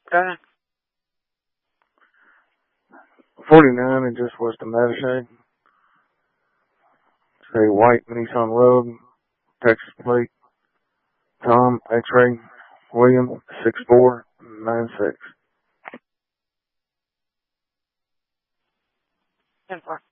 Okay. 49 and just west of Madison. Say white Nissan Road, Texas plate. Tom, X-ray, William, 6496. 10-4.